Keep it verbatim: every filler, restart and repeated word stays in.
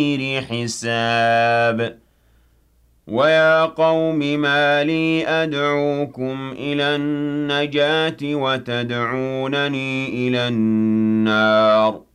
غير حساب ويا قوم ما لي أدعوكم إلى النجاة وتدعونني إلى النار